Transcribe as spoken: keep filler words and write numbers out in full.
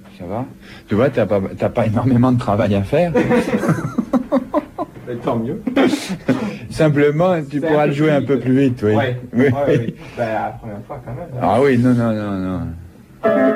Ça va. Tu vois, t'as pas, t'as pas énormément de travail à faire. Mais tant mieux. Simplement, tu C'est pourras un le peu jouer plus un vite. peu plus vite, oui. Ouais. Oui, Ouais, oui. oui. Ben, la première fois, quand même. Ah oui, non, non, non, non.